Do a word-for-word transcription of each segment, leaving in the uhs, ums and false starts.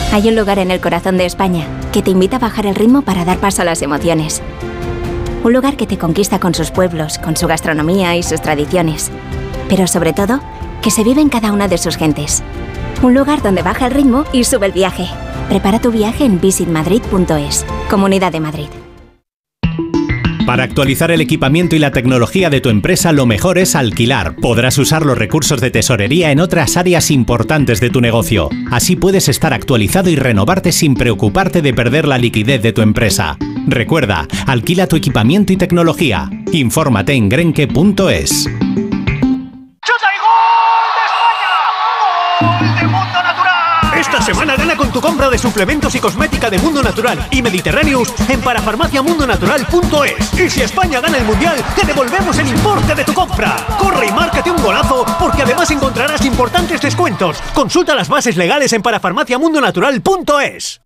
Hay un lugar en el corazón de España que te invita a bajar el ritmo para dar paso a las emociones. Un lugar que te conquista con sus pueblos, con su gastronomía y sus tradiciones. Pero sobre todo, que se vive en cada una de sus gentes. Un lugar donde baja el ritmo y sube el viaje. Prepara tu viaje en visit madrid punto es. Comunidad de Madrid. Para actualizar el equipamiento y la tecnología de tu empresa, lo mejor es alquilar. Podrás usar los recursos de tesorería en otras áreas importantes de tu negocio. Así puedes estar actualizado y renovarte sin preocuparte de perder la liquidez de tu empresa. Recuerda, alquila tu equipamiento y tecnología. Infórmate en grenke punto es. Esta semana gana con tu compra de suplementos y cosmética de Mundo Natural y Mediterráneos en parafarmacia mundo natural punto es. Y si España gana el Mundial, te devolvemos el importe de tu compra. Corre y márcate un golazo, porque además encontrarás importantes descuentos. Consulta las bases legales en parafarmacia mundo natural punto es.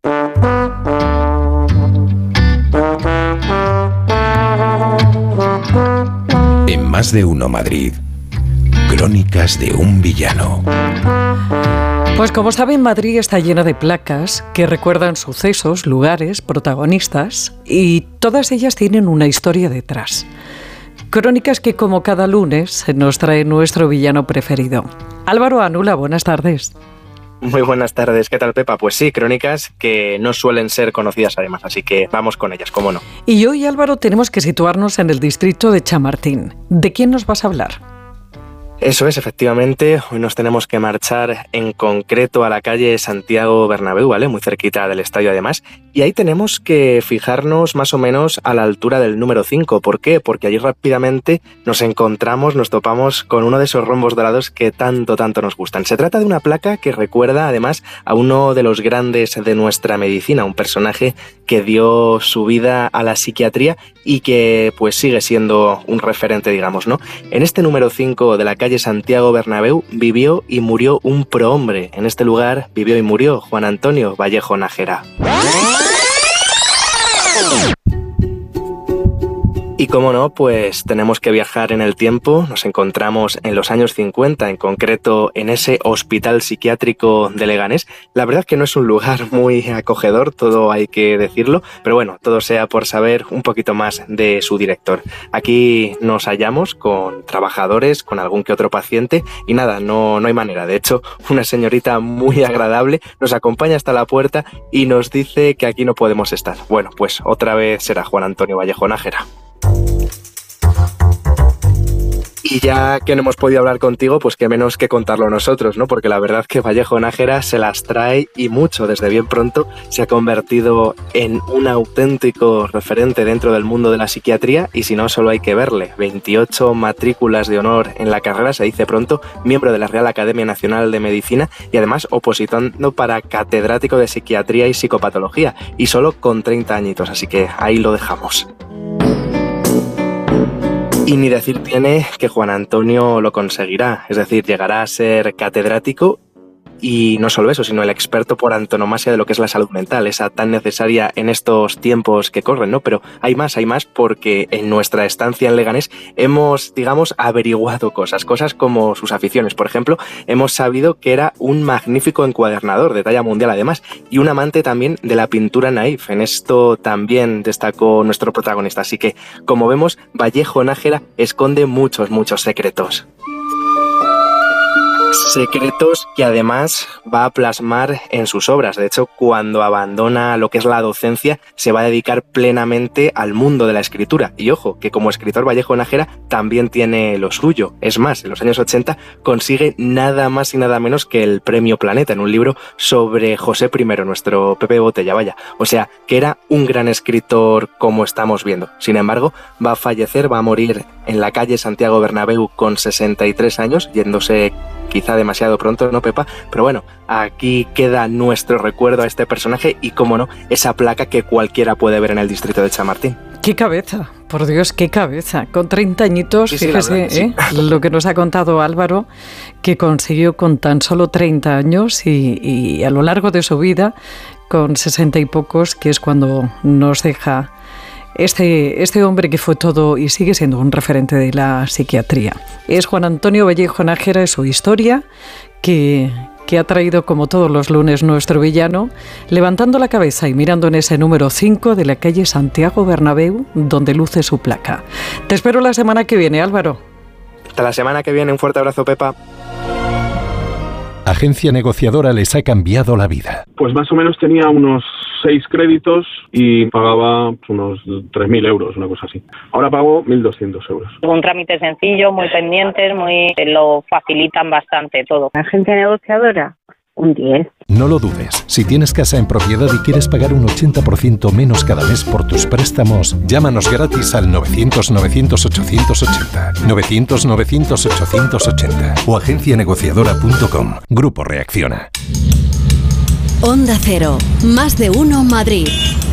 En Más de Uno Madrid, crónicas de un villano. Pues como saben, Madrid está llena de placas que recuerdan sucesos, lugares, protagonistas, y todas ellas tienen una historia detrás. Crónicas que, como cada lunes, nos trae nuestro villano preferido. Álvaro Anula, buenas tardes. Muy buenas tardes, ¿qué tal, Pepa? Pues sí, crónicas que no suelen ser conocidas además, así que vamos con ellas, cómo no. Y hoy, Álvaro, tenemos que situarnos en el distrito de Chamartín. ¿De quién nos vas a hablar? Eso es, efectivamente, hoy nos tenemos que marchar en concreto a la calle Santiago Bernabéu, ¿vale? Muy cerquita del estadio además, y ahí tenemos que fijarnos más o menos a la altura del número cinco. ¿Por qué? Porque allí rápidamente nos encontramos, nos topamos con uno de esos rombos dorados que tanto, tanto nos gustan. Se trata de una placa que recuerda además a uno de los grandes de nuestra medicina, un personaje que dio su vida a la psiquiatría y que pues sigue siendo un referente, digamos, ¿no? En este número cinco de la calle Santiago Bernabéu vivió y murió un prohombre. En este lugar vivió y murió Juan Antonio Vallejo Nájera. Y cómo no, pues tenemos que viajar en el tiempo. Nos encontramos en los años cincuenta, en concreto en ese hospital psiquiátrico de Leganés. La verdad que no es un lugar muy acogedor, todo hay que decirlo, pero bueno, todo sea por saber un poquito más de su director. Aquí nos hallamos con trabajadores, con algún que otro paciente y nada, no, no hay manera. De hecho, una señorita muy agradable nos acompaña hasta la puerta y nos dice que aquí no podemos estar. Bueno, pues otra vez será Juan Antonio Vallejo Nájera. Y ya que no hemos podido hablar contigo, pues qué menos que contarlo nosotros, ¿no? Porque la verdad que Vallejo Nájera se las trae y mucho. Desde bien pronto se ha convertido en un auténtico referente dentro del mundo de la psiquiatría y si no, solo hay que verle. veintiocho matrículas de honor en la carrera, se dice pronto, miembro de la Real Academia Nacional de Medicina y además opositando para catedrático de psiquiatría y psicopatología y solo con treinta añitos, así que ahí lo dejamos. Y ni decir tiene que Juan Antonio lo conseguirá, es decir, llegará a ser catedrático y no solo eso, sino el experto por antonomasia de lo que es la salud mental, esa tan necesaria en estos tiempos que corren, ¿no? Pero hay más, hay más porque en nuestra estancia en Leganés hemos, digamos, averiguado cosas, cosas como sus aficiones. Por ejemplo, hemos sabido que era un magnífico encuadernador de talla mundial además y un amante también de la pintura naif. En esto también destacó nuestro protagonista. Así que, como vemos, Vallejo Nájera esconde muchos, muchos secretos. Secretos que además va a plasmar en sus obras. De hecho, cuando abandona lo que es la docencia, se va a dedicar plenamente al mundo de la escritura. Y ojo, que como escritor Vallejo Nájera también tiene lo suyo. Es más, en los años ochenta consigue nada más y nada menos que el Premio Planeta en un libro sobre José primero, nuestro Pepe Botella, vaya. O sea, que era un gran escritor como estamos viendo. Sin embargo, va a fallecer, va a morir en la calle Santiago Bernabéu con sesenta y tres años, yéndose quizá demasiado pronto, ¿no, Pepa? Pero bueno, aquí queda nuestro recuerdo a este personaje y, como no, esa placa que cualquiera puede ver en el distrito de Chamartín. ¡Qué cabeza! Por Dios, qué cabeza. Con treinta añitos, sí, fíjese, sí, verdad, ¿eh? Sí. Lo que nos ha contado Álvaro, que consiguió con tan solo treinta años y, y a lo largo de su vida, con sesenta y pocos, que es cuando nos deja Este, este hombre que fue todo y sigue siendo un referente de la psiquiatría. Es Juan Antonio Vallejo Nájera, es su historia, que, que ha traído como todos los lunes nuestro villano, levantando la cabeza y mirando en ese número cinco de la calle Santiago Bernabéu, donde luce su placa. Te espero la semana que viene, Álvaro. Hasta la semana que viene, un fuerte abrazo, Pepa. Agencia Negociadora les ha cambiado la vida. Pues más o menos tenía unos seis créditos y pagaba unos tres mil euros, una cosa así. Ahora pago mil doscientos euros. Un trámite sencillo, muy pendientes, muy lo facilitan bastante todo. Agencia Negociadora, un diez. No lo dudes. Si tienes casa en propiedad y quieres pagar un ochenta por ciento menos cada mes por tus préstamos, llámanos gratis al novecientos novecientos ochocientos ochenta. novecientos novecientos ochocientos ochenta o agencia negociadora punto com. Grupo Reacciona. Onda Cero, más de uno Madrid.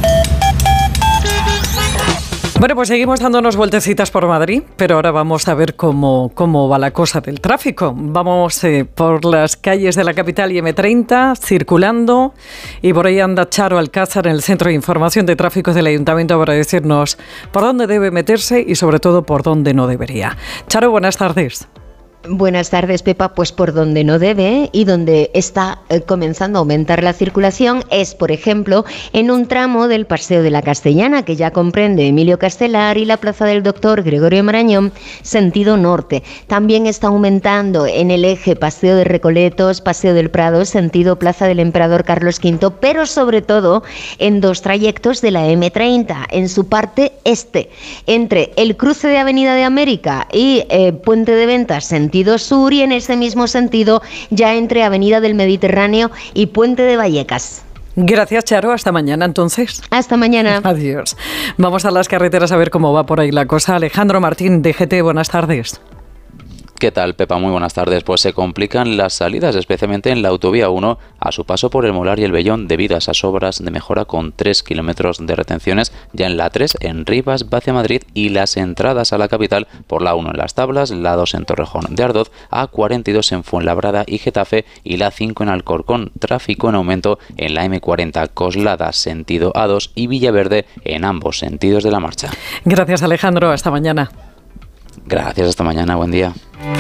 Bueno, pues seguimos dándonos vueltecitas por Madrid, pero ahora vamos a ver cómo, cómo va la cosa del tráfico. Vamos eh, por las calles de la capital y eme treinta, circulando, y por ahí anda Charo Alcázar en el Centro de Información de Tráfico del Ayuntamiento para decirnos por dónde debe meterse y sobre todo por dónde no debería. Charo, buenas tardes. Buenas tardes, Pepa. Pues por donde no debe y donde está eh, comenzando a aumentar la circulación es, por ejemplo, en un tramo del Paseo de la Castellana, que ya comprende Emilio Castelar y la Plaza del Doctor Gregorio Marañón, sentido norte. También está aumentando en el eje Paseo de Recoletos, Paseo del Prado, sentido Plaza del Emperador Carlos quinto, pero sobre todo en dos trayectos de la eme treinta, en su parte este, entre el cruce de Avenida de América y eh, Puente de Ventas, sentido sur, y en ese mismo sentido ya entre Avenida del Mediterráneo y Puente de Vallecas. Gracias, Charo. Hasta mañana, entonces. Hasta mañana. Adiós. Vamos a las carreteras a ver cómo va por ahí la cosa. Alejandro Martín, de G T, buenas tardes. ¿Qué tal, Pepa? Muy buenas tardes. Pues se complican las salidas, especialmente en la autovía uno, a su paso por el Molar y el Vellón, debido a esas obras de mejora con tres kilómetros de retenciones, ya en la tres, en Rivas, va hacia Madrid, y las entradas a la capital por la uno en Las Tablas, la dos en Torrejón de Ardoz, A cuarenta y dos en Fuenlabrada y Getafe, y la cinco en Alcorcón. Tráfico en aumento en la eme cuarenta Coslada, sentido A dos, y Villaverde, en ambos sentidos de la marcha. Gracias, Alejandro. Hasta mañana. Gracias, hasta mañana. Buen día.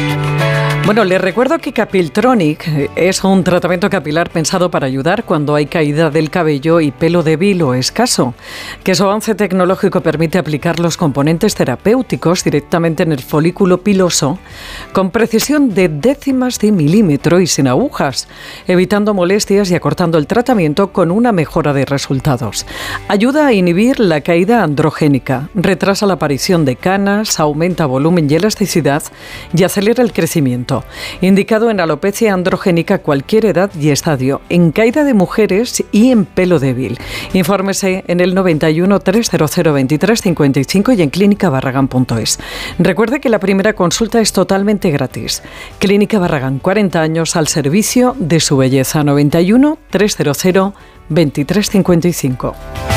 Bueno, les recuerdo que Capiltronic es un tratamiento capilar pensado para ayudar cuando hay caída del cabello y pelo débil o escaso, que su avance tecnológico permite aplicar los componentes terapéuticos directamente en el folículo piloso con precisión de décimas de milímetro y sin agujas, evitando molestias y acortando el tratamiento con una mejora de resultados. Ayuda a inhibir la caída androgénica, retrasa la aparición de canas, aumenta volumen y elasticidad y acelera el crecimiento. Indicado en alopecia androgénica a cualquier edad y estadio, en caída de mujeres y en pelo débil. Infórmese en el noventa y uno, trescientos veintitrés, cincuenta y cinco y en clínica barragán punto es. Recuerde que la primera consulta es totalmente gratis. Clínica Barragán, cuarenta años al servicio de su belleza. noventa y uno, trescientos veintitrés, cincuenta y cinco.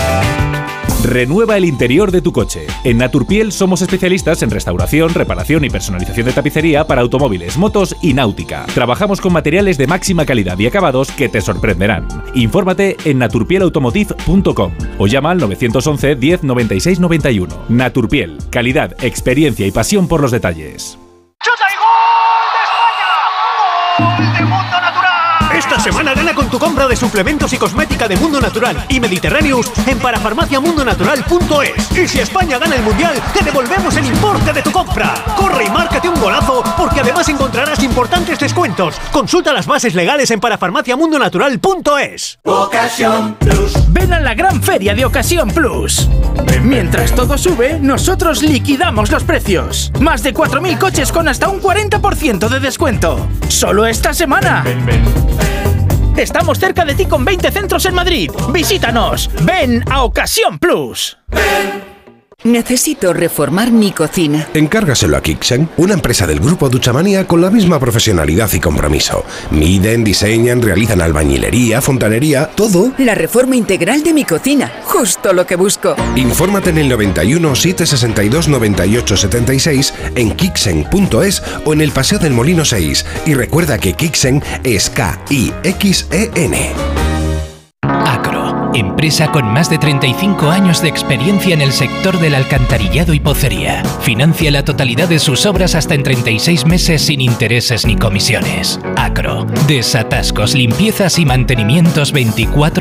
Renueva el interior de tu coche. En Naturpiel somos especialistas en restauración, reparación y personalización de tapicería para automóviles, motos y náutica. Trabajamos con materiales de máxima calidad y acabados que te sorprenderán. Infórmate en naturpiel automotive punto com o llama al novecientos once, diez, noventa y seis, noventa y uno. Naturpiel, calidad, experiencia y pasión por los detalles. ¡Chuta y gol de España! ¡Gol de Mundo Natural! Esta semana gana con tu compra de suplementos y cosmética de Mundo Natural y Mediterráneos en parafarmacia mundo natural punto es. Y si España gana el Mundial, te devolvemos el importe de tu compra. Corre y márcate un golazo, porque además encontrarás importantes descuentos. Consulta las bases legales en parafarmacia mundo natural punto es. Ocasión Plus. Ven a la gran feria de Ocasión Plus. Mientras todo sube, nosotros liquidamos los precios. Más de cuatro mil coches con hasta un cuarenta por ciento de descuento. Solo esta semana. Ven, ven. Estamos cerca de ti con veinte centros en Madrid. Visítanos. Ven a Ocasión Plus. Ven. Necesito reformar mi cocina. Encárgaselo a Kixen, una empresa del grupo Duchamania con la misma profesionalidad y compromiso. Miden, diseñan, realizan albañilería, fontanería, todo. La reforma integral de mi cocina, justo lo que busco. Infórmate en el noventa y uno, setecientos sesenta y dos, noventa y ocho setenta y seis, en kixen punto es o en el Paseo del Molino seis. Y recuerda que Kixen es K I X E N. Acro. empresa con más de treinta y cinco años de experiencia en el sector del alcantarillado y pocería. Financia la totalidad de sus obras hasta en treinta y seis meses sin intereses ni comisiones. Acro, desatascos, limpiezas y mantenimientos veinticuatro